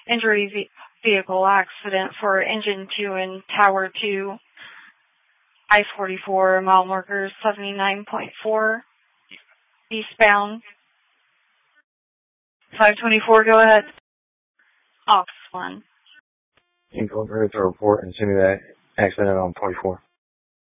injury vehicle accident for engine 2 and tower 2, I-44, mile marker 79.4, eastbound. 524, go ahead. Ox 1. You can go over to report and send me that accident on 44.